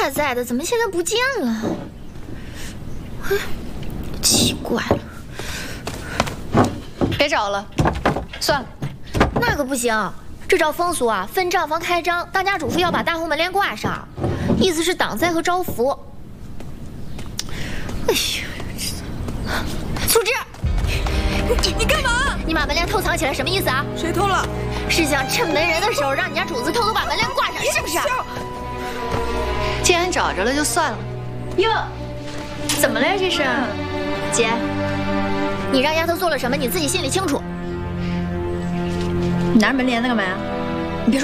还在的，怎么现在不见了？哎，奇怪了。 别找了，算了。 那可不行，这照风俗啊，分账房开张，当家主妇要把大红门帘挂上，意思是挡灾和招福。哎呀，苏芝， 你干嘛？ 你把门帘偷藏起来，什么意思啊？ 谁偷了？ 是想趁没人的时候，让你家主子偷偷把门帘挂上，是不是？ 既然找着了，就算了。 哟，怎么了呀？这是，姐，你让丫头做了什么，你自己心里清楚。 你拿着门帘子干嘛呀？